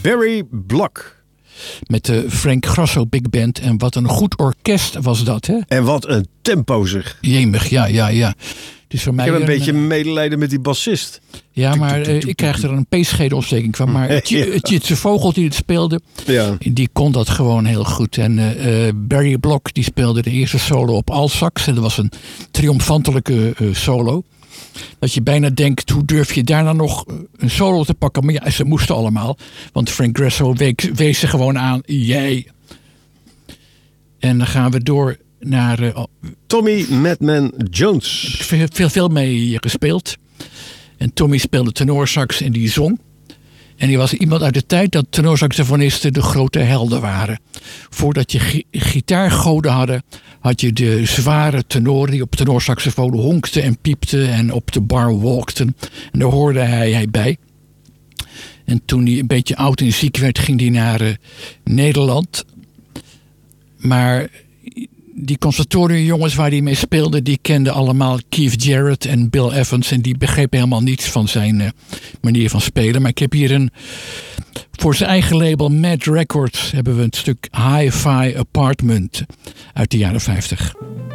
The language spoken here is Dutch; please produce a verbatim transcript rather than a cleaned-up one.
Barry Block. Met de Frank Grasso Big Band. En wat een goed orkest was dat, hè? En wat een tempo zeg. Jemig, ja, ja, ja. Dus voor mij ik heb een, een beetje uh, medelijden met die bassist. Ja, maar uh, ik krijg er een peeschedelontsteking van. Maar het Jitse Vogel die het speelde, ja. die kon dat gewoon heel goed. En uh, Barry Block die speelde de eerste solo op altsax. En dat was een triomfantelijke uh, solo. Dat je bijna denkt, hoe durf je daarna nog een solo te pakken? Maar ja, ze moesten allemaal. Want Frank Grasso wees ze gewoon aan. Jij. En dan gaan we door naar Uh, Tommy Madman Jones. Heb ik veel, veel, veel mee gespeeld. En Tommy speelde tenorsax en die zong. En die was iemand uit de tijd dat tenorsaxofonisten de grote helden waren. Voordat je gi- gitaargoden hadden, had je de zware tenoren die op tenorsaxofoon honkten en piepten en op de bar walkten. En daar hoorde hij, hij bij. En toen hij een beetje oud en ziek werd, ging hij naar uh, Nederland. Maar die conservatoriumjongens waar hij mee speelde, die kenden allemaal Keith Jarrett en Bill Evans. En die begrepen helemaal niets van zijn uh, manier van spelen. Maar ik heb hier een, voor zijn eigen label Mad Records hebben we een stuk Hi-Fi Apartment uit de jaren vijftig.